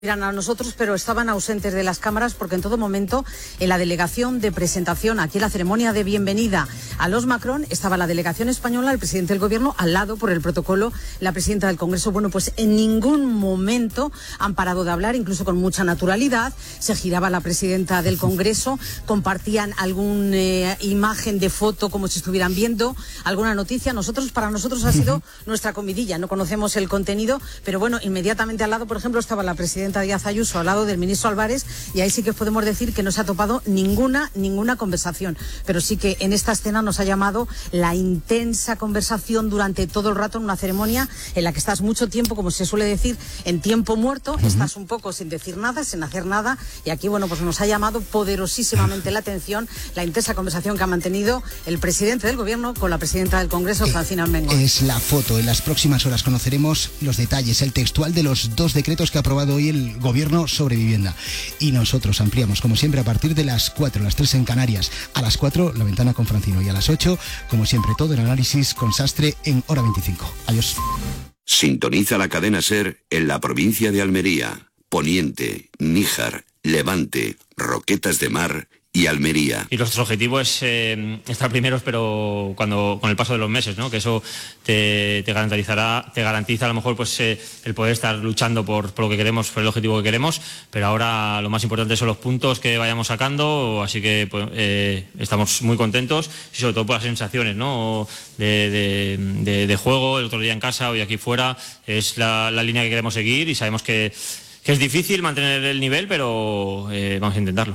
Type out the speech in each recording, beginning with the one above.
Miran a nosotros, pero estaban ausentes de las cámaras porque en todo momento en la delegación de presentación, aquí en la ceremonia de bienvenida a los Macron, estaba la delegación española, el presidente del gobierno, al lado por el protocolo, la presidenta del Congreso. Bueno, pues en ningún momento han parado de hablar, incluso con mucha naturalidad. Se giraba la presidenta del Congreso, compartían alguna imagen de foto como si estuvieran viendo alguna noticia. Para nosotros ha sido nuestra comidilla, no conocemos el contenido, pero bueno, inmediatamente al lado, por ejemplo, estaba la presidenta Díaz Ayuso al lado del ministro Álvarez, y ahí sí que podemos decir que no se ha topado ninguna conversación, pero sí que en esta escena nos ha llamado la intensa conversación durante todo el rato en una ceremonia en la que estás mucho tiempo, como se suele decir, en tiempo muerto, estás un poco sin decir nada, sin hacer nada, y aquí, bueno, pues nos ha llamado poderosísimamente la atención la intensa conversación que ha mantenido el presidente del gobierno con la presidenta del Congreso, Francina Armengol. Es la foto. En las próximas horas conoceremos los detalles, el textual de los 2 decretos que ha aprobado hoy el Gobierno sobre vivienda. Y nosotros ampliamos, como siempre, a partir de las 4, las 3 en Canarias. A las 4, la ventana con Francino. Y a las 8, como siempre, todo el análisis con Sastre en Hora 25. Adiós. Sintoniza la cadena SER en la provincia de Almería, Poniente, Níjar, Levante, Roquetas de Mar y Almería. Y nuestro objetivo es estar primeros, pero con el paso de los meses, ¿no? Que eso te garantiza a lo mejor pues el poder estar luchando por lo que queremos, por el objetivo que queremos, pero ahora lo más importante son los puntos que vayamos sacando, así que pues, estamos muy contentos y sobre todo por las sensaciones, ¿no? de juego, el otro día en casa, hoy aquí fuera, es la línea que queremos seguir y sabemos que es difícil mantener el nivel, pero vamos a intentarlo.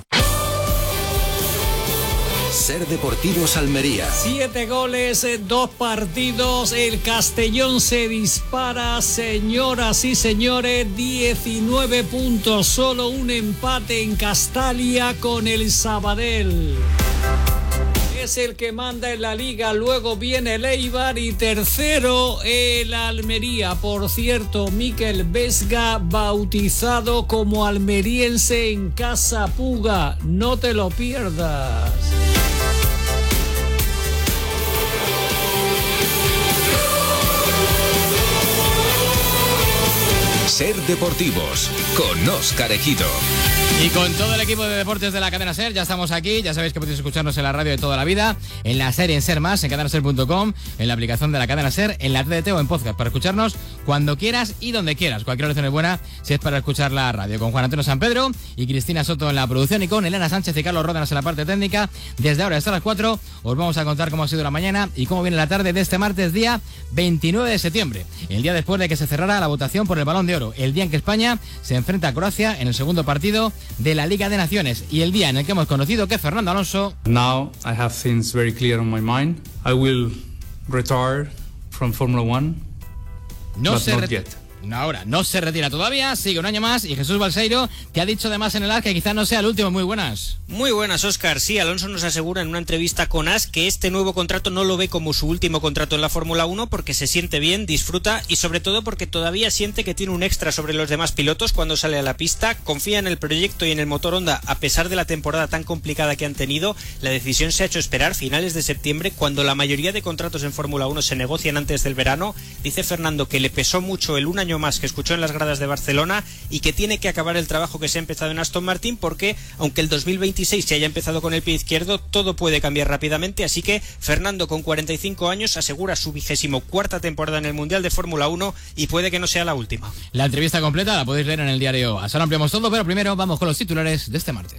SER Deportivos Almería. 7 goles, 2 partidos. El Castellón se dispara, señoras y señores. 19 puntos, solo un empate en Castalia con el Sabadell. Es el que manda en la liga, luego viene el Eibar y tercero el Almería. Por cierto, Mikel Vesga bautizado como almeriense en Casa Puga, no te lo pierdas. SER Deportivos con Óscar Ejido. Y con todo el equipo de deportes de la cadena SER, ya estamos aquí. Ya sabéis que podéis escucharnos en la radio de toda la vida, en la SER y en SER Más, en cadenaser.com, en la aplicación de la cadena SER, en la TDT o en podcast, para escucharnos cuando quieras y donde quieras. Cualquier oración es buena si es para escuchar la radio. Con Juan Antonio San Pedro y Cristina Soto en la producción, y con Elena Sánchez y Carlos Ródenas en la parte técnica. Desde ahora hasta las 4 os vamos a contar cómo ha sido la mañana y cómo viene la tarde de este martes, día 29 de septiembre, el día después de que se cerrara la votación por el Balón de Oro, el día en que España se enfrenta a Croacia en el segundo partido de la Liga de Naciones, y el día en el que hemos conocido que Fernando Alonso... Now I have things very clear on my mind. I will retire from Formula One, but not yet. Ahora no se retira todavía, sigue un año más, y Jesús Balseiro, que ha dicho además en el AS que quizás no sea el último. Muy buenas. Muy buenas, Óscar. Sí, Alonso nos asegura en una entrevista con AS que este nuevo contrato no lo ve como su último contrato en la Fórmula 1, porque se siente bien, disfruta y sobre todo porque todavía siente que tiene un extra sobre los demás pilotos cuando sale a la pista. Confía en el proyecto y en el motor Honda a pesar de la temporada tan complicada que han tenido. La decisión se ha hecho esperar, finales de septiembre, cuando la mayoría de contratos en Fórmula 1 se negocian antes del verano. Dice Fernando que le pesó mucho el un año más que escuchó en las gradas de Barcelona y que tiene que acabar el trabajo que se ha empezado en Aston Martin, porque aunque el 2026 se haya empezado con el pie izquierdo, todo puede cambiar rápidamente. Así que Fernando, con 45 años, asegura su 24ª temporada en el Mundial de Fórmula 1 y puede que no sea la última. La entrevista completa la podéis leer en el diario AS. Ahora ampliamos todo, pero primero vamos con los titulares de este martes.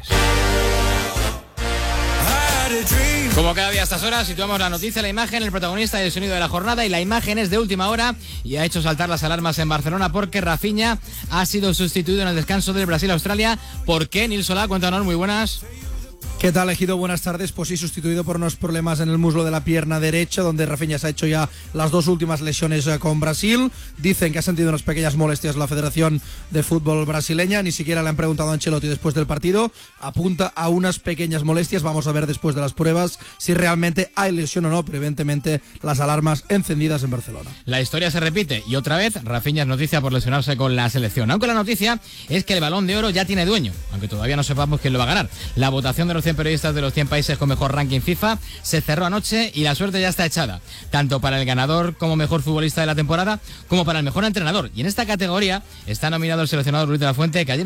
Como cada día a estas horas, situamos la noticia, la imagen, el protagonista y el sonido de la jornada, y la imagen es de última hora y ha hecho saltar las alarmas en Barcelona porque Rafinha ha sido sustituido en el descanso del Brasil-Australia. ¿Por qué? Nil Solá, cuéntanos, muy buenas. ¿Qué tal, Ejido? Buenas tardes. Pues sí, sustituido por unos problemas en el muslo de la pierna derecha, donde Rafinha se ha hecho ya las 2 últimas lesiones con Brasil. Dicen que ha sentido unas pequeñas molestias la Federación de Fútbol brasileña. Ni siquiera le han preguntado a Ancelotti después del partido. Apunta a unas pequeñas molestias. Vamos a ver después de las pruebas si realmente hay lesión o no, pero evidentemente las alarmas encendidas en Barcelona. La historia se repite y otra vez Rafinha es noticia por lesionarse con la selección. Aunque la noticia es que el Balón de Oro ya tiene dueño, aunque todavía no sepamos quién lo va a ganar. La votación de los 100 periodistas de los 100 países con mejor ranking FIFA se cerró anoche y la suerte ya está echada, tanto para el ganador como mejor futbolista de la temporada como para el mejor entrenador. Y en esta categoría está nominado el seleccionador Luis de la Fuente, que ayer